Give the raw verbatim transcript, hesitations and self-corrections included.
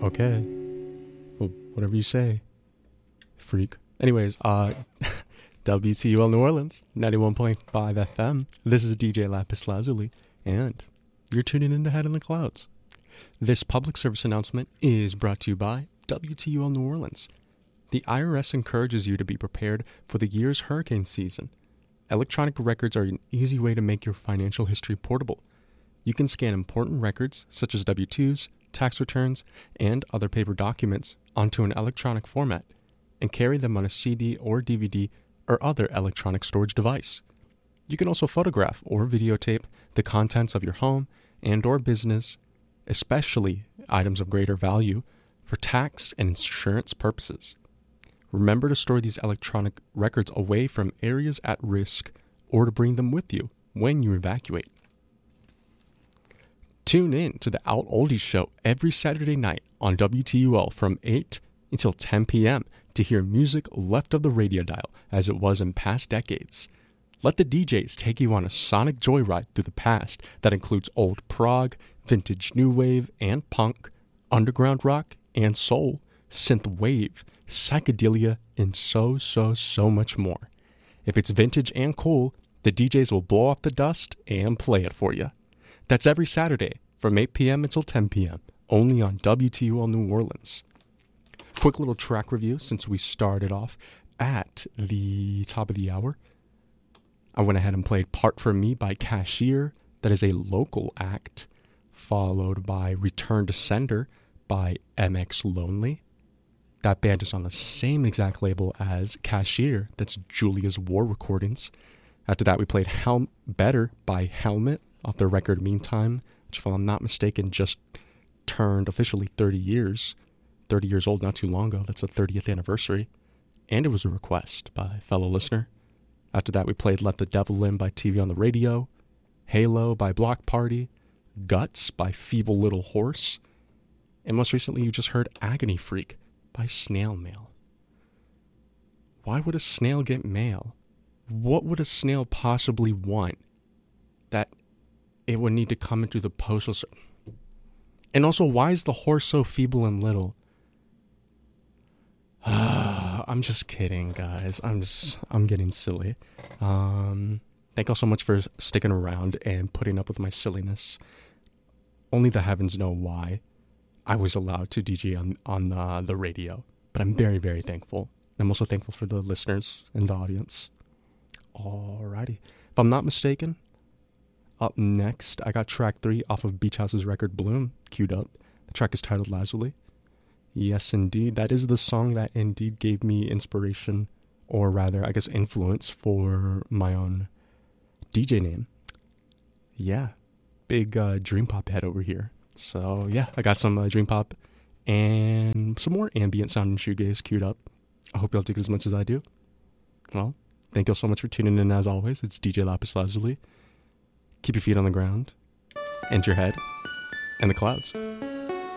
Okay. Well, whatever you say, freak. Anyways, uh, W T U L New Orleans, ninety-one point five F M. This is D J Lapis Lazuli, and you're tuning in to Head in the Clouds. This public service announcement is brought to you by W T U L New Orleans. The I R S encourages you to be prepared for the year's hurricane season. Electronic records are an easy way to make your financial history portable. You can scan important records, such as W two's, tax returns, and other paper documents, onto an electronic format, and carry them on a C D or D V D or other electronic storage device. You can also photograph or videotape the contents of your home and or business, especially items of greater value, for tax and insurance purposes. Remember to store these electronic records away from areas at risk or to bring them with you when you evacuate. Tune in to the Out Oldies Show every Saturday night on W T U L from eight until ten p.m. to hear music left of the radio dial as it was in past decades. Let the D Js take you on a sonic joyride through the past that includes old prog, vintage new wave and punk, underground rock and soul, synth wave, psychedelia, and so, so, so much more. If it's vintage and cool, the D Js will blow off the dust and play it for you. That's every Saturday from eight p.m. until ten p.m., only on W T U L New Orleans. Quick little track review since we started off at the top of the hour. I went ahead and played Part For Me by Cashier. That is a local act, followed by Return to Sender by M X Lonely. That band is on the same exact label as Cashier. That's Julia's War Recordings. After that, we played Helm Better by Helmet off their record Meantime, which, if I'm not mistaken, just turned officially thirty years. thirty years old not too long ago. That's the thirtieth anniversary. And it was a request by a fellow listener. After that, we played Let the Devil In by T V on the Radio, Halo by Block Party, Guts by Feeble Little Horse, and most recently you just heard Agony Freak by Snail Mail. Why would a snail get mail? What would a snail possibly want that it would need to come into the postal service? And also, why is the horse so feeble and little? I'm just kidding, guys. I'm just, I'm getting silly. Um, thank you all so much for sticking around and putting up with my silliness. Only the heavens know why I was allowed to D J on, on the, the radio. But I'm very, very thankful. I'm also thankful for the listeners and the audience. Alrighty. If I'm not mistaken, up next, I got track three off of Beach House's record Bloom queued up. The track is titled Lazuli. Yes, indeed. That is the song that indeed gave me inspiration, or rather, I guess, influence for my own D J name. Yeah. Big uh, dream pop head over here. So, yeah, I got some uh, dream pop and some more ambient sounding shoegaze queued up. I hope y'all dig it as much as I do. Well, thank y'all so much for tuning in as always. It's D J Lapis Lazuli. Keep your feet on the ground and your head in the clouds.